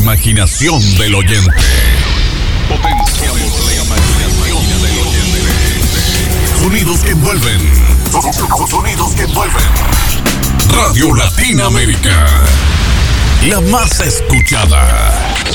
imaginación del oyente. Potenciamos la imaginación del oyente. Sonidos que envuelven. Sonidos que envuelven. Radio Latinoamérica. La más escuchada.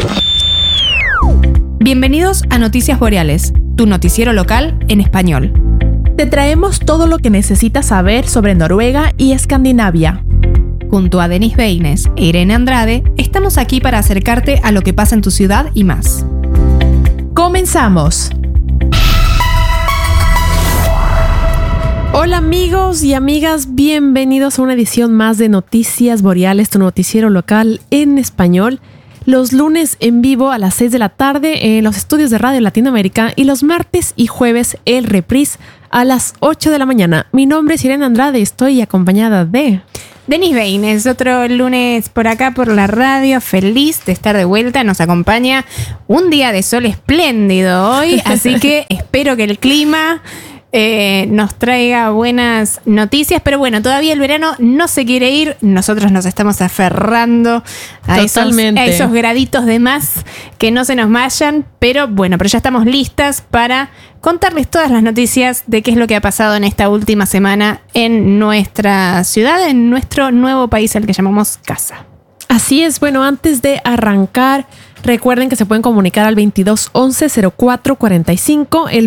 Bienvenidos a Noticias Boreales, tu noticiero local en español. Te traemos todo lo que necesitas saber sobre Noruega y Escandinavia. Junto a Denis Beines e Irene Andrade, estamos aquí para acercarte a lo que pasa en tu ciudad y más. ¡Comenzamos! Hola amigos y amigas, bienvenidos a una edición más de Noticias Boreales, tu noticiero local en español. Los lunes en vivo a las 6 de la tarde en los estudios de Radio Latinoamérica y los martes y jueves el reprise a las 8 de la mañana. Mi nombre es Irene Andrade y estoy acompañada de... Denis Beines, otro lunes por acá por la radio, feliz de estar de vuelta, nos acompaña un día de sol espléndido hoy, así que espero que el clima nos traiga buenas noticias, pero bueno, todavía el verano no se quiere ir, nosotros nos estamos aferrando a esos graditos de más que no se nos vayan, pero bueno, pero ya estamos listas para contarles todas las noticias de qué es lo que ha pasado en esta última semana en nuestra ciudad, en nuestro nuevo país al que llamamos casa. Así es, bueno, antes de arrancar, recuerden que se pueden comunicar al 2211-0445, el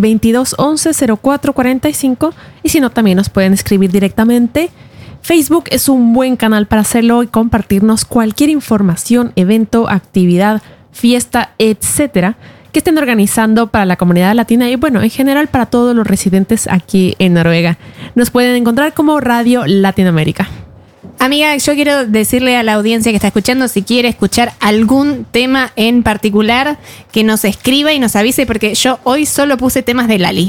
2211-0445, y si no, también nos pueden escribir directamente. Facebook es un buen canal para hacerlo y compartirnos cualquier información, evento, actividad, fiesta, etcétera, que estén organizando para la comunidad latina y bueno, en general para todos los residentes aquí en Noruega. Nos pueden encontrar como Radio Latinoamérica. Amiga, yo quiero decirle a la audiencia que está escuchando, si quiere escuchar algún tema en particular, que nos escriba y nos avise, porque yo hoy solo puse temas de Lali.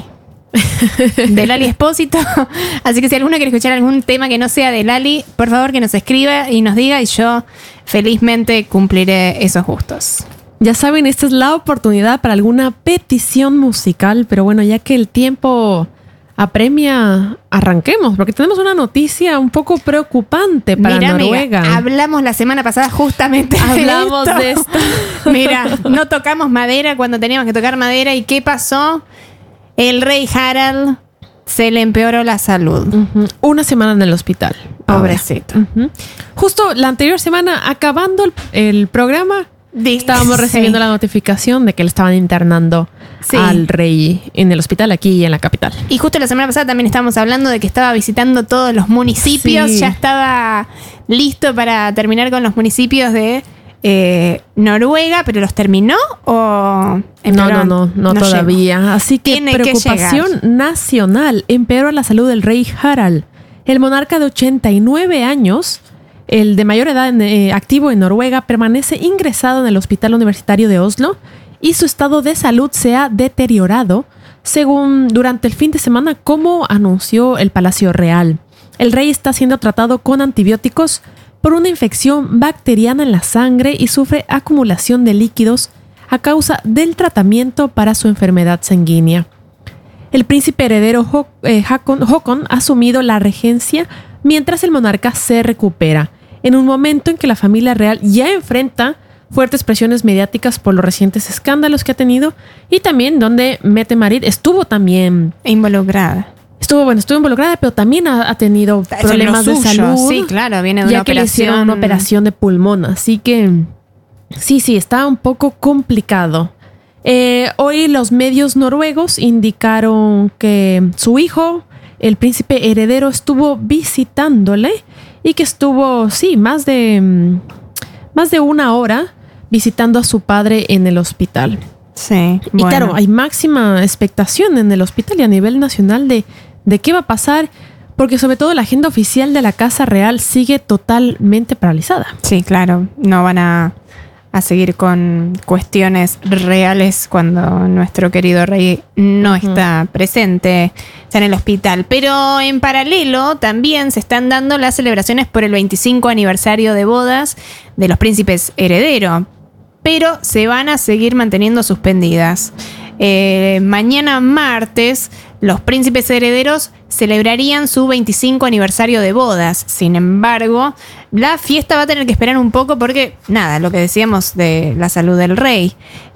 De Lali Espósito. Así que si alguno quiere escuchar algún tema que no sea de Lali, por favor que nos escriba y nos diga, y yo felizmente cumpliré esos gustos. Ya saben, esta es la oportunidad para alguna petición musical, pero bueno, ya que el tiempo apremia, arranquemos, porque tenemos una noticia un poco preocupante para Noruega. Amiga, hablamos la semana pasada justamente de esto. Mira, no tocamos madera cuando teníamos que tocar madera. ¿Y qué pasó? El rey Harald se le empeoró la salud. Uh-huh. Una semana en el hospital. Pobrecito. Uh-huh. Justo la anterior semana, acabando el programa, estábamos recibiendo la notificación de que le estaban internando al rey en el hospital aquí en la capital. Y justo la semana pasada también estábamos hablando de que estaba visitando todos los municipios. Sí. Ya estaba listo para terminar con los municipios de Noruega, pero ¿los terminó o no todavía llegó? Así que tiene preocupación nacional. Empeora la salud del rey Harald. El monarca de 89 años, el de mayor edad activo en Noruega, permanece ingresado en el Hospital Universitario de Oslo y su estado de salud se ha deteriorado, según durante el fin de semana, como anunció el Palacio Real. El rey está siendo tratado con antibióticos por una infección bacteriana en la sangre y sufre acumulación de líquidos a causa del tratamiento para su enfermedad sanguínea. El príncipe heredero Håkon ha asumido la regencia mientras el monarca se recupera, en un momento en que la familia real ya enfrenta fuertes presiones mediáticas por los recientes escándalos que ha tenido y también donde Mette-Marit estuvo también involucrada. Estuvo involucrada, pero también ha tenido problemas de salud. Sí, claro, viene de una operación. Ya que le hicieron una operación de pulmón, así que sí, está un poco complicado. Hoy los medios noruegos indicaron que su hijo, el príncipe heredero, estuvo visitándole y que estuvo, más de una hora visitando a su padre en el hospital. Sí. Y claro, hay máxima expectación en el hospital y a nivel nacional de qué va a pasar, porque sobre todo la agenda oficial de la Casa Real sigue totalmente paralizada. Sí, claro. No van a seguir con cuestiones reales cuando nuestro querido rey no está presente, está en el hospital. Pero en paralelo también se están dando las celebraciones por el 25 aniversario de bodas de los príncipes herederos, pero se van a seguir manteniendo suspendidas. Mañana martes, los príncipes herederos celebrarían su 25 aniversario de bodas. Sin embargo, la fiesta va a tener que esperar un poco porque, nada, lo que decíamos de la salud del rey.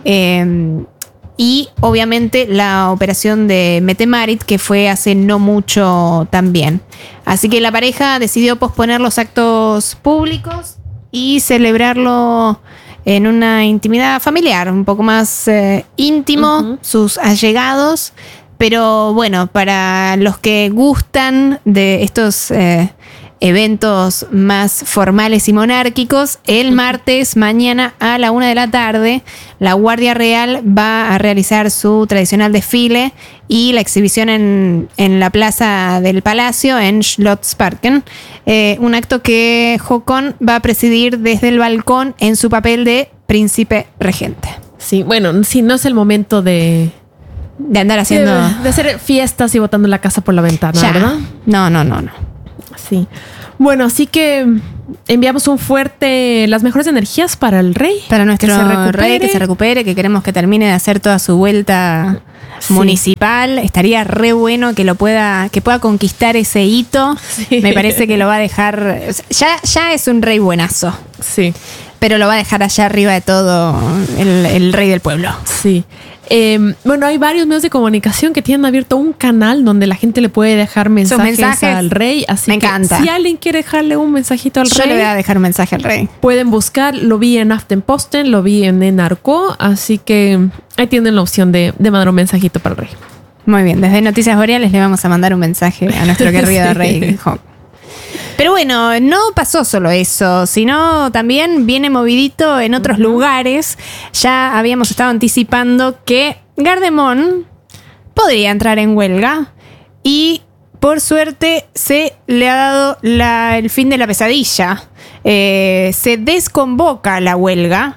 Y obviamente la operación de Mette-Marit, que fue hace no mucho también. Así que la pareja decidió posponer los actos públicos y celebrarlo en una intimidad familiar, un poco más íntimo, sus allegados. Pero bueno, para los que gustan de estos eventos más formales y monárquicos, el martes, mañana a la 1 de la tarde, la Guardia Real va a realizar su tradicional desfile y la exhibición en la plaza del Palacio, en Slottsparken, un acto que Håkon va a presidir desde el balcón en su papel de príncipe regente. Sí, bueno, sí, no es el momento de andar haciendo... De hacer fiestas y botando la casa por la ventana, ya, ¿verdad? No. Sí. Bueno, así que enviamos las mejores energías para el rey. Para nuestro rey, que se recupere, que queremos que termine de hacer toda su vuelta municipal. Estaría re bueno que pueda conquistar ese hito. Sí. Me parece que lo va a dejar... Ya es un rey buenazo. Sí. Pero lo va a dejar allá arriba de todo el rey del pueblo. Sí. Bueno, hay varios medios de comunicación que tienen abierto un canal donde la gente le puede dejar mensajes al rey. Así me encanta. Si alguien quiere dejarle un mensajito al rey, yo le voy a dejar un mensaje al rey. Pueden buscar, lo vi en Aftenposten, lo vi en NRK, así que ahí tienen la opción de mandar un mensajito para el rey. Muy bien, desde Noticias Boreales le vamos a mandar un mensaje a nuestro querido rey. Pero bueno, no pasó solo eso, sino también viene movidito en otros lugares. Ya habíamos estado anticipando que Gardermoen podría entrar en huelga y por suerte se le ha dado el fin de la pesadilla. Se desconvoca la huelga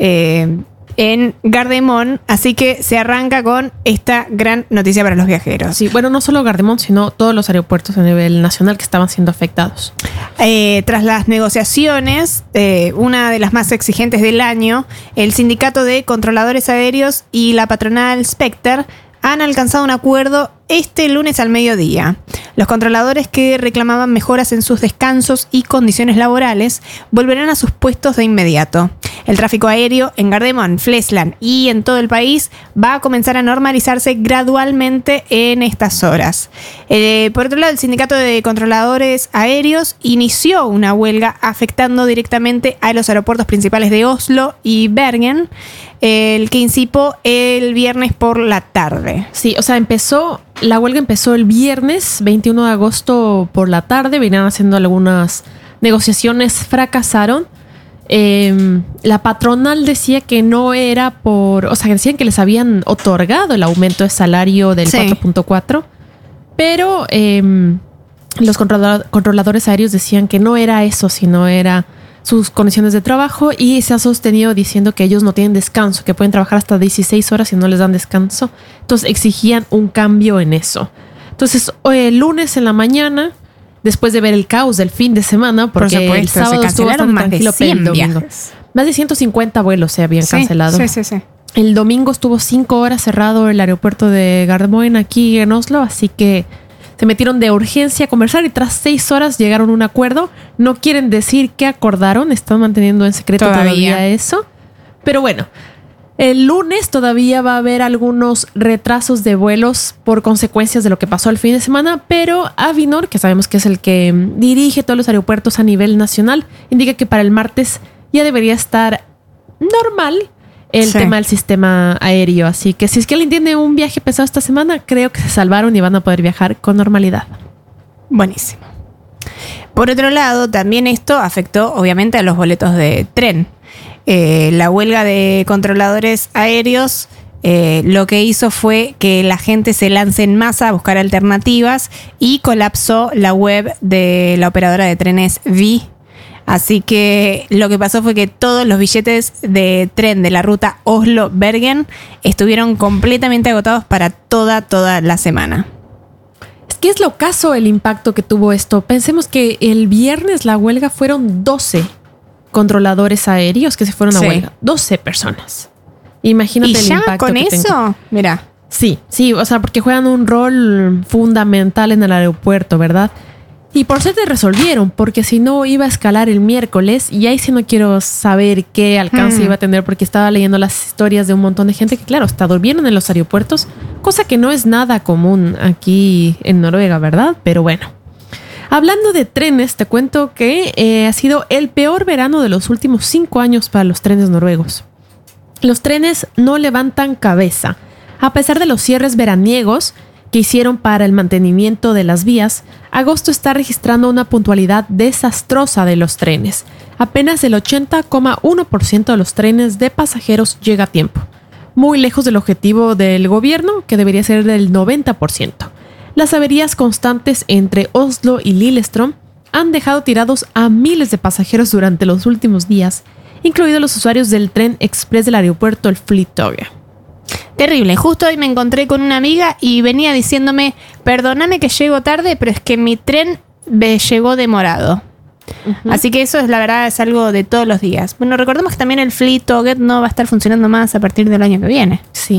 en Gardermoen, así que se arranca con esta gran noticia para los viajeros. Sí, bueno, no solo Gardermoen, sino todos los aeropuertos a nivel nacional que estaban siendo afectados. Tras las negociaciones, una de las más exigentes del año, el Sindicato de Controladores Aéreos y la patronal Spectre han alcanzado un acuerdo este lunes al mediodía. Los controladores que reclamaban mejoras en sus descansos y condiciones laborales volverán a sus puestos de inmediato. El tráfico aéreo en Gardermoen, Flesland y en todo el país va a comenzar a normalizarse gradualmente en estas horas. Por otro lado, el Sindicato de Controladores Aéreos inició una huelga afectando directamente a los aeropuertos principales de Oslo y Bergen, el que incipó el viernes por la tarde. Sí, o sea, la huelga empezó el viernes 21 de agosto por la tarde. Venían haciendo algunas negociaciones, fracasaron. La patronal decía que no era decían que les habían otorgado el aumento de salario del 4.4, pero los controladores aéreos decían que no era eso, sino era sus condiciones de trabajo, y se ha sostenido diciendo que ellos no tienen descanso, que pueden trabajar hasta 16 horas y no les dan descanso. Entonces exigían un cambio en eso. Entonces el lunes en la mañana, después de ver el caos del fin de semana, porque el sábado se cancelaron más de 100 viajes. Más de 150 vuelos se habían cancelado. Sí. El domingo estuvo 5 horas cerrado el aeropuerto de Gardermoen aquí en Oslo, así que se metieron de urgencia a conversar y tras 6 horas llegaron a un acuerdo. No quieren decir qué acordaron, están manteniendo en secreto todavía eso. Pero bueno, el lunes todavía va a haber algunos retrasos de vuelos por consecuencias de lo que pasó el fin de semana, pero Avinor, que sabemos que es el que dirige todos los aeropuertos a nivel nacional, indica que para el martes ya debería estar normal el tema del sistema aéreo. Así que si es que alguien tiene un viaje pesado esta semana, creo que se salvaron y van a poder viajar con normalidad. Buenísimo. Por otro lado, también esto afectó obviamente a los boletos de tren. La huelga de controladores aéreos lo que hizo fue que la gente se lance en masa a buscar alternativas y colapsó la web de la operadora de trenes VI. Así que lo que pasó fue que todos los billetes de tren de la ruta Oslo-Bergen estuvieron completamente agotados para toda la semana. Es que es lo caso el impacto que tuvo esto. Pensemos que el viernes la huelga fueron 12 controladores aéreos que se fueron a huelga. 12 personas. Imagínate y el ya impacto con que tengo. eso, mira. Sí, o sea, porque juegan un rol fundamental en el aeropuerto, ¿verdad? Y por suerte resolvieron, porque si no iba a escalar el miércoles y ahí sí no quiero saber qué alcance iba a tener, porque estaba leyendo las historias de un montón de gente que, claro, hasta durmieron en los aeropuertos, cosa que no es nada común aquí en Noruega, ¿verdad? Pero bueno. Hablando de trenes, te cuento que ha sido el peor verano de los últimos 5 años para los trenes noruegos. Los trenes no levantan cabeza. A pesar de los cierres veraniegos que hicieron para el mantenimiento de las vías, agosto está registrando una puntualidad desastrosa de los trenes. Apenas el 80,1% de los trenes de pasajeros llega a tiempo, muy lejos del objetivo del gobierno, que debería ser del 90%. Las averías constantes entre Oslo y Lillestrøm han dejado tirados a miles de pasajeros durante los últimos días, incluidos los usuarios del tren express del aeropuerto el Flytoget. Terrible. Justo hoy me encontré con una amiga y venía diciéndome, perdóname que llego tarde, pero es que mi tren me llegó demorado. Así que eso es, la verdad, es algo de todos los días. Bueno, recordemos que también el Flytoget no va a estar funcionando más a partir del año que viene. Sí.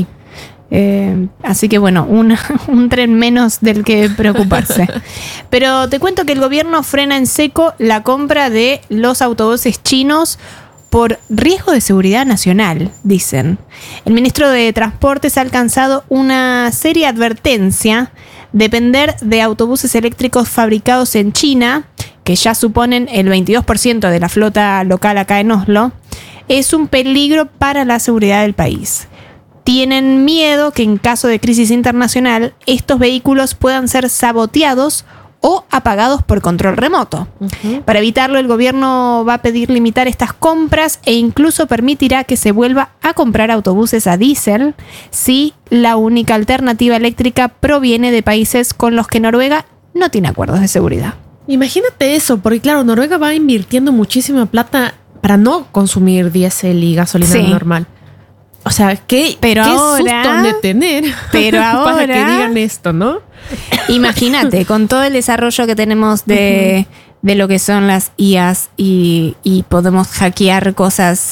Así que bueno, un tren menos del que preocuparse. Pero te cuento que el gobierno frena en seco la compra de los autobuses chinos por riesgo de seguridad nacional, dicen. El ministro de Transportes ha alcanzado una seria advertencia. Depender de autobuses eléctricos fabricados en China, que ya suponen el 22% de la flota local acá en Oslo, es un peligro para la seguridad del país. Tienen miedo que en caso de crisis internacional estos vehículos puedan ser saboteados o apagados por control remoto. Para evitarlo, el gobierno va a pedir limitar estas compras e incluso permitirá que se vuelva a comprar autobuses a diésel si la única alternativa eléctrica proviene de países con los que Noruega no tiene acuerdos de seguridad. Imagínate eso, porque claro, Noruega va invirtiendo muchísima plata para no consumir diésel y gasolina normal. O sea, qué susto han de tener para que digan esto, ¿no? Imagínate, con todo el desarrollo que tenemos de lo que son las IAs y podemos hackear cosas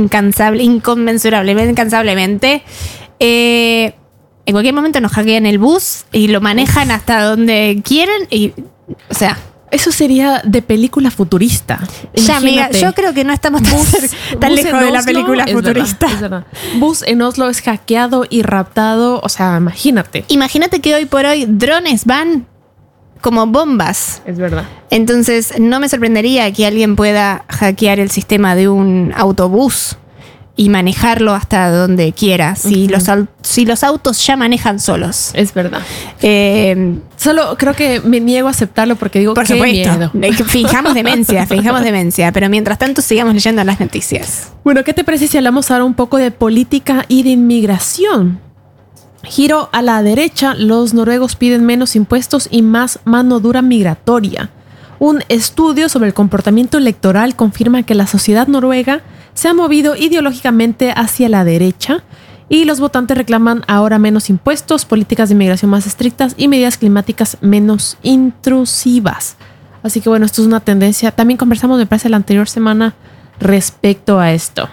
incansablemente, en cualquier momento nos hackean el bus y lo manejan hasta donde quieren y, o sea... Eso sería de película futurista. Ya, amiga, yo creo que no estamos tan lejos de la película futurista. Es verdad. Bus en Oslo es hackeado y raptado. O sea, imagínate. Imagínate que hoy por hoy drones van como bombas. Es verdad. Entonces, no me sorprendería que alguien pueda hackear el sistema de un autobús y manejarlo hasta donde quiera, si los autos ya manejan solos. Es verdad. Solo creo que me niego a aceptarlo porque digo, por supuesto, fingamos demencia, pero mientras tanto sigamos leyendo las noticias. Bueno, ¿qué te parece si hablamos ahora un poco de política y de inmigración? Giro a la derecha, los noruegos piden menos impuestos y más mano dura migratoria. Un estudio sobre el comportamiento electoral confirma que la sociedad noruega se ha movido ideológicamente hacia la derecha y los votantes reclaman ahora menos impuestos, políticas de inmigración más estrictas y medidas climáticas menos intrusivas. Así que bueno, esto es una tendencia. También conversamos, me parece, la anterior semana respecto a esto.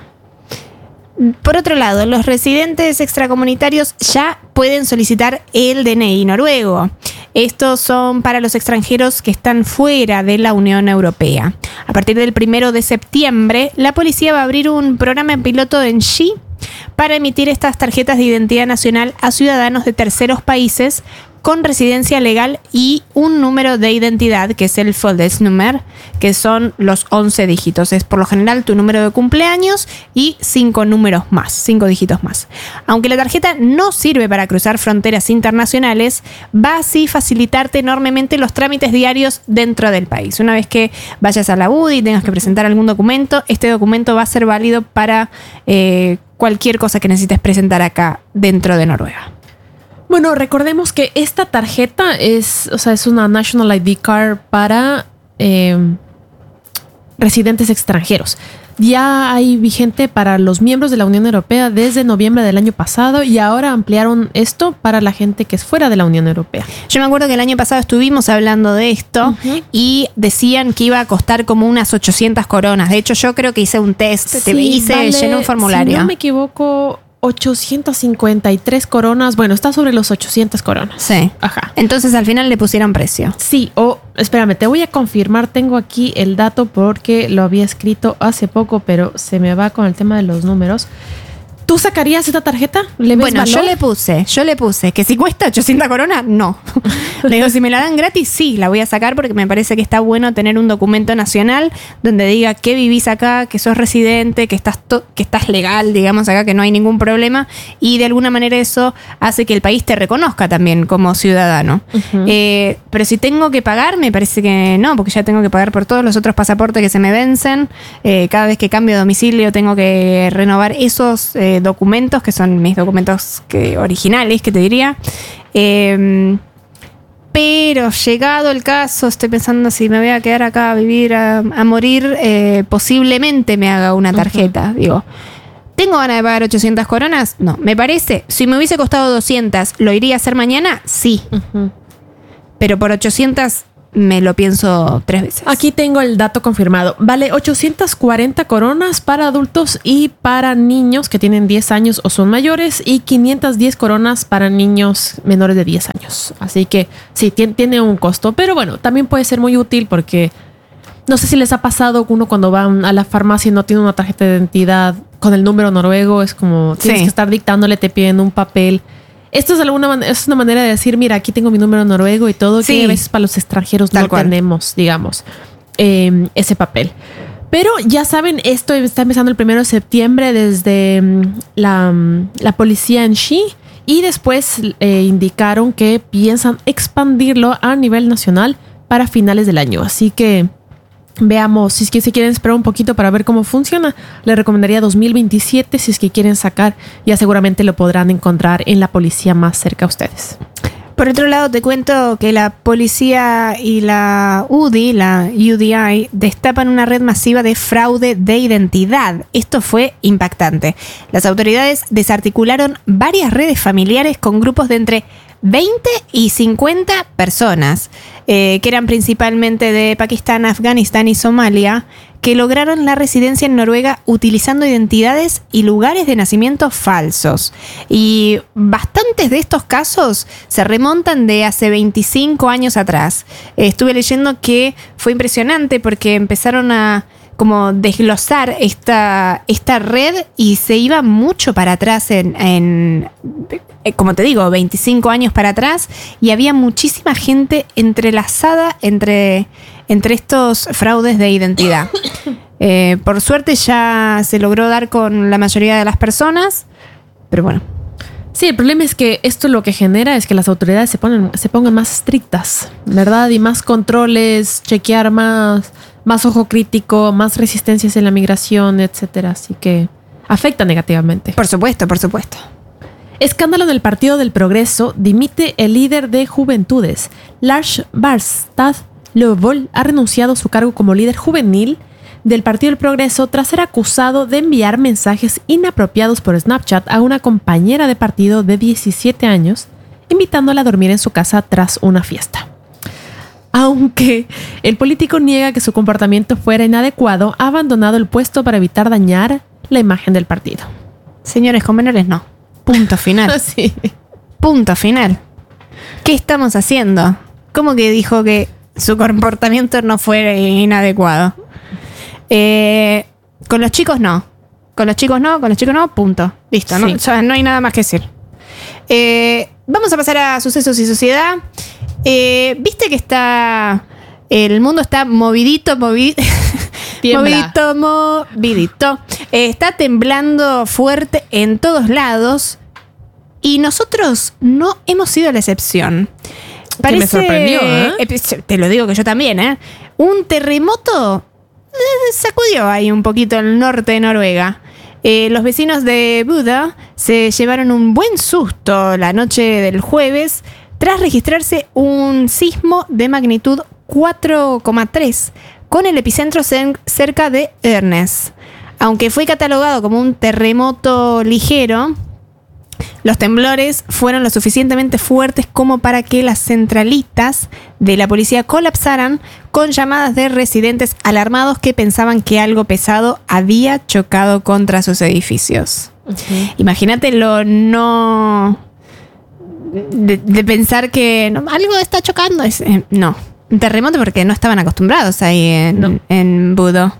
Por otro lado, los residentes extracomunitarios ya pueden solicitar el DNI noruego. Estos son para los extranjeros que están fuera de la Unión Europea. A partir del 1 de septiembre, la policía va a abrir un programa en piloto en Ski para emitir estas tarjetas de identidad nacional a ciudadanos de terceros países con residencia legal y un número de identidad, que es el Fødselsnummer, que son los 11 dígitos. Es por lo general tu número de cumpleaños y 5 dígitos más. Aunque la tarjeta no sirve para cruzar fronteras internacionales, va así facilitarte enormemente los trámites diarios dentro del país. Una vez que vayas a la UDI y tengas que presentar algún documento, este documento va a ser válido para cualquier cosa que necesites presentar acá dentro de Noruega. Bueno, recordemos que esta tarjeta es una National ID Card para residentes extranjeros. Ya hay vigente para los miembros de la Unión Europea desde noviembre del año pasado y ahora ampliaron esto para la gente que es fuera de la Unión Europea. Yo me acuerdo que el año pasado estuvimos hablando de esto y decían que iba a costar como unas 800 coronas. De hecho, yo creo que hice un test, llené un formulario. Si no me equivoco, 853 coronas. Bueno, está sobre los 800 coronas. Sí. Ajá. Entonces al final le pusieron precio. Sí, espérame, te voy a confirmar. Tengo aquí el dato porque lo había escrito hace poco, pero se me va con el tema de los números. ¿Tú sacarías esta tarjeta? ¿Le ves Bueno, valor? yo le puse que si cuesta 800 coronas, no. Le digo, si me la dan gratis, sí, la voy a sacar porque me parece que está bueno tener un documento nacional donde diga que vivís acá, que sos residente, que estás legal, digamos acá, que no hay ningún problema, y de alguna manera eso hace que el país te reconozca también como ciudadano. Ujú. Pero si tengo que pagar, me parece que no, porque ya tengo que pagar por todos los otros pasaportes que se me vencen. Cada vez que cambio de domicilio tengo que renovar esos documentos, que son mis documentos originales, que te diría. Pero llegado el caso, estoy pensando si me voy a quedar acá a vivir, a morir, posiblemente me haga una tarjeta. Digo, ¿tengo ganas de pagar 800 coronas? No, me parece. Si me hubiese costado 200, ¿lo iría a hacer mañana? Sí. Ujú. Pero por 800 me lo pienso 3 veces. Aquí tengo el dato confirmado. Vale 840 coronas para adultos y para niños que tienen 10 años o son mayores, y 510 coronas para niños menores de 10 años. Así que sí, tiene un costo. Pero bueno, también puede ser muy útil porque no sé si les ha pasado que uno cuando va a la farmacia y no tiene una tarjeta de identidad con el número noruego, es como tienes Sí. que estar dictándole, te piden un papel. Esto es es una manera de decir, mira, aquí tengo mi número noruego y todo, Sí. que a veces para los extranjeros Tal no cual. tenemos, digamos, ese papel. Pero ya saben, esto está empezando el 1 de septiembre desde la policía en Xi, y después indicaron que piensan expandirlo a nivel nacional para finales del año. Así que veamos, si es que se quieren esperar un poquito para ver cómo funciona, les recomendaría 2027 si es que quieren sacar. Ya seguramente lo podrán encontrar en la policía más cerca a ustedes. Por otro lado, te cuento que la policía y la UDI, destapan una red masiva de fraude de identidad. Esto fue impactante. Las autoridades desarticularon varias redes familiares con grupos de entre 20 y 50 personas, que eran principalmente de Pakistán, Afganistán y Somalia, que lograron la residencia en Noruega utilizando identidades y lugares de nacimiento falsos. Y bastantes de estos casos se remontan de hace 25 años atrás. Estuve leyendo que fue impresionante porque empezaron a como desglosar esta red y se iba mucho para atrás como te digo, 25 años para atrás, y había muchísima gente entrelazada entre estos fraudes de identidad. Por suerte ya se logró dar con la mayoría de las personas, pero bueno. Sí, el problema es que esto lo que genera es que las autoridades se pongan más estrictas, ¿verdad? Y más controles, chequear más ojo crítico, más resistencias en la migración, etcétera. Así que afecta negativamente. Por supuesto, por supuesto. Escándalo en el Partido del Progreso. Dimite el líder de Juventudes. Lars Barstad Løvold ha renunciado a su cargo como líder juvenil del Partido del Progreso tras ser acusado de enviar mensajes inapropiados por Snapchat a una compañera de partido de 17 años, invitándola a dormir en su casa tras una fiesta. Aunque el político niega que su comportamiento fuera inadecuado, ha abandonado el puesto para evitar dañar la imagen del partido. Señores con menores, no. Punto final. Sí. Punto final. ¿Qué estamos haciendo? ¿Cómo que dijo que su comportamiento no fue inadecuado? Con los chicos no. Con los chicos no, punto. Listo, Sí. ¿no? Ya no hay nada más que decir. Vamos a pasar a sucesos y sociedad. Viste que el mundo está movidito. Tiembla. Movidito. Está temblando fuerte en todos lados. Y nosotros no hemos sido la excepción. Que me sorprendió, ¿eh? Te lo digo que yo también, ¿eh? Un terremoto sacudió ahí un poquito el norte de Noruega. Los vecinos de Buda se llevaron un buen susto la noche del jueves tras registrarse un sismo de magnitud 4,3 con el epicentro cerca de Ørnes. Aunque fue catalogado como un terremoto ligero, los temblores fueron lo suficientemente fuertes como para que las centralitas de la policía colapsaran con llamadas de residentes alarmados que pensaban que algo pesado había chocado contra sus edificios. Imagínate lo no... De pensar que algo está chocando. No, un terremoto porque no estaban acostumbrados ahí en Budo.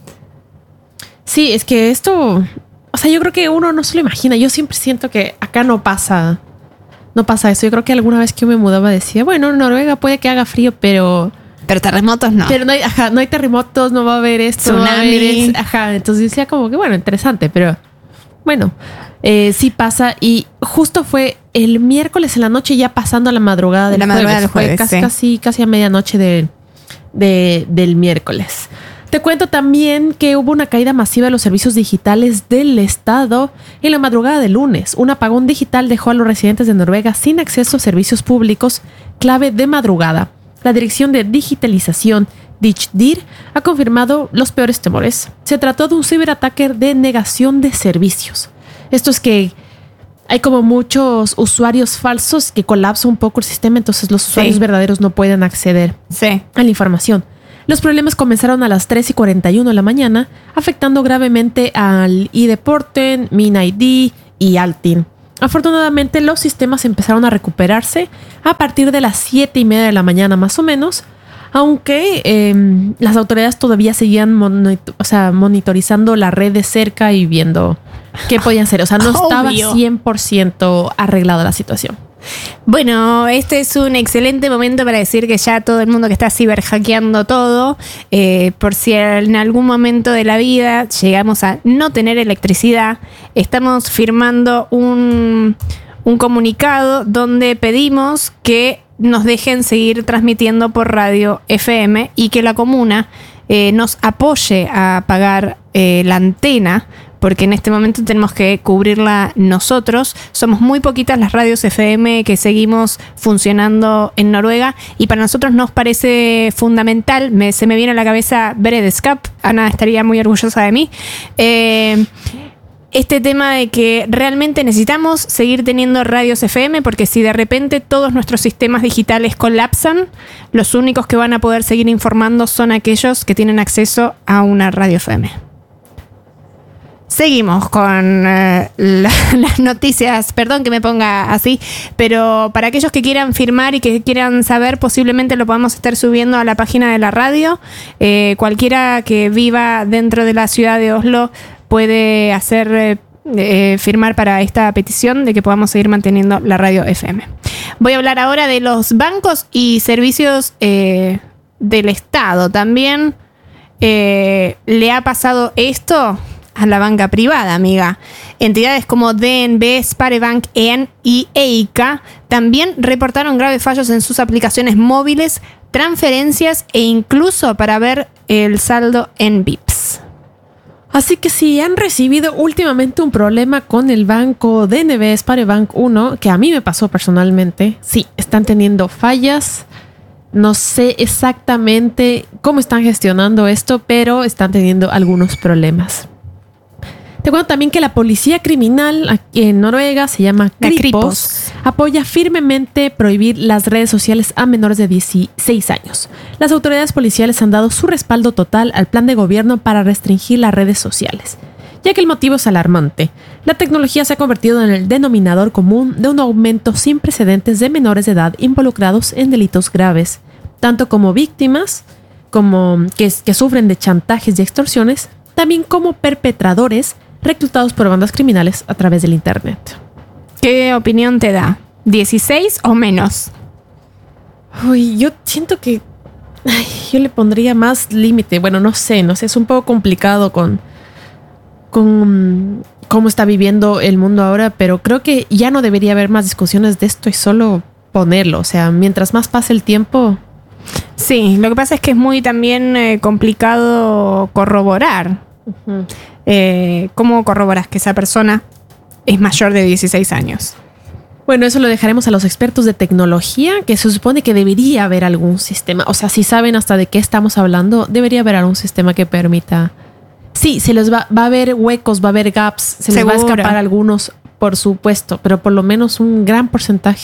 Sí, es que esto... O sea, yo creo que uno no se lo imagina. Yo siempre siento que acá no pasa eso. Yo creo que alguna vez que yo me mudaba decía, bueno, en Noruega puede que haga frío, pero terremotos no. Pero no hay terremotos, no va a haber esto. Tsunami. No va a haber entonces decía como que, bueno, interesante, pero bueno, sí pasa. Y justo fue el miércoles en la noche, ya pasando a la madrugada del jueves. Fue casi a medianoche del miércoles. Te cuento también que hubo una caída masiva de los servicios digitales del Estado en la madrugada del lunes. Un apagón digital dejó a los residentes de Noruega sin acceso a servicios públicos clave de madrugada. La Dirección de Digitalización, DIGDIR, ha confirmado los peores temores. Se trató de un ciberataque de negación de servicios. Esto es que hay como muchos usuarios falsos que colapsa un poco el sistema, entonces los usuarios verdaderos no pueden acceder a la información. Los problemas comenzaron a las 3:41 de la mañana, afectando gravemente al iDeporten, MinID y Altin. Afortunadamente, los sistemas empezaron a recuperarse a partir de las 7:30 de la mañana más o menos, aunque las autoridades todavía seguían monitorizando la red de cerca y viendo qué podían hacer. O sea, no estaba 100% arreglada la situación. Bueno, este es un excelente momento para decir que ya todo el mundo que está ciberhackeando todo, por si en algún momento de la vida llegamos a no tener electricidad, estamos firmando un comunicado donde pedimos que nos dejen seguir transmitiendo por radio FM y que la comuna nos apoye a pagar la antena, porque en este momento tenemos que cubrirla nosotros. Somos muy poquitas las radios FM que seguimos funcionando en Noruega y para nosotros nos parece fundamental. Se me viene a la cabeza Beredskap. Ana estaría muy orgullosa de mí. Este tema de que realmente necesitamos seguir teniendo radios FM, porque si de repente todos nuestros sistemas digitales colapsan, los únicos que van a poder seguir informando son aquellos que tienen acceso a una radio FM. Seguimos con las noticias, perdón que me ponga así, pero para aquellos que quieran firmar y que quieran saber, posiblemente lo podamos estar subiendo a la página de la radio. Cualquiera que viva dentro de la ciudad de Oslo puede hacer firmar para esta petición de que podamos seguir manteniendo la radio FM. Voy a hablar ahora de los bancos y servicios del Estado. También le ha pasado esto a la banca privada, amiga. Entidades como DNB, Sparebank y EICA también reportaron graves fallos en sus aplicaciones móviles, transferencias e incluso para ver el saldo en VIPs. Así que si han recibido últimamente un problema con el banco DNB, Sparebank 1, que a mí me pasó personalmente, sí, están teniendo fallas. No sé exactamente cómo están gestionando esto, pero están teniendo algunos problemas. Te cuento también que la policía criminal aquí en Noruega, se llama Kripos, apoya firmemente prohibir las redes sociales a menores de 16 años. Las autoridades policiales han dado su respaldo total al plan de gobierno para restringir las redes sociales, ya que el motivo es alarmante. La tecnología se ha convertido en el denominador común de un aumento sin precedentes de menores de edad involucrados en delitos graves, tanto como víctimas como que sufren de chantajes y extorsiones, también como perpetradores reclutados por bandas criminales a través del internet. ¿Qué opinión te da? ¿16 o menos? Uy, yo siento que yo le pondría más límite. Bueno, no sé, es un poco complicado con cómo está viviendo el mundo ahora, pero creo que ya no debería haber más discusiones de esto y solo ponerlo. O sea, mientras más pase el tiempo. Sí, lo que pasa es que es muy también complicado corroborar. Uh-huh. ¿Cómo corroboras que esa persona es mayor de 16 años? Bueno, eso lo dejaremos a los expertos de tecnología, que se supone que debería haber algún sistema. O sea, si saben hasta de qué estamos hablando, debería haber algún sistema que permita. Sí, se les va a haber huecos, va a haber gaps, se les va a escapar algunos, por supuesto, pero por lo menos un gran porcentaje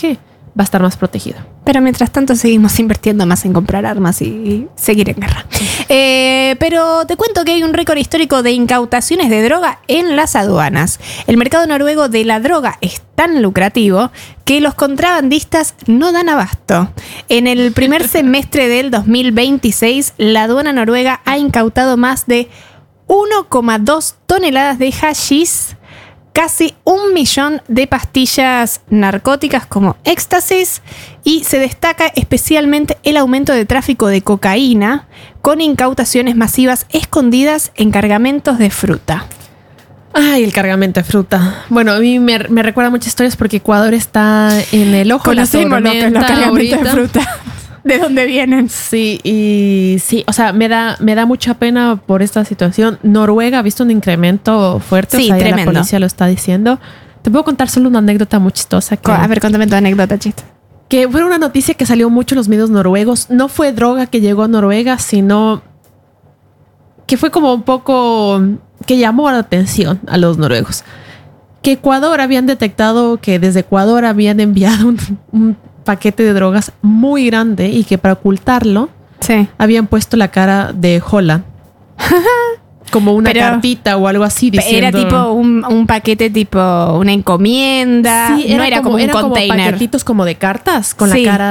va a estar más protegido. Pero mientras tanto seguimos invirtiendo más en comprar armas y seguir en guerra. Pero te cuento que hay un récord histórico de incautaciones de droga en las aduanas. El mercado noruego de la droga es tan lucrativo que los contrabandistas no dan abasto. En el primer semestre del 2026, la aduana noruega ha incautado más de 1,2 toneladas de hashish, casi 1 millón de pastillas narcóticas como éxtasis, y se destaca especialmente el aumento de tráfico de cocaína con incautaciones masivas escondidas en cargamentos de fruta. Ay, el cargamento de fruta. Bueno, a mí me recuerda muchas historias porque Ecuador está en el ojo de la tormenta los cargamentos de fruta. ¿De dónde vienen? Sí, y sí, o sea, me da mucha pena por esta situación. Noruega ha visto un incremento fuerte, sí, o sea, ya tremendo. la policía lo está diciendo. Te puedo contar solo una anécdota muy chistosa. A ver, cuéntame tu anécdota, chiste. Que fue una noticia que salió mucho en los medios noruegos. No fue droga que llegó a Noruega, sino que fue como un poco que llamó la atención a los noruegos. Que Ecuador habían detectado que desde Ecuador habían enviado un paquete de drogas muy grande y que para ocultarlo habían puesto la cara de Holland como una cartita o algo así diciendo... Era tipo un paquete, tipo una encomienda. Sí, no era como un container. Como paquetitos como de cartas con la cara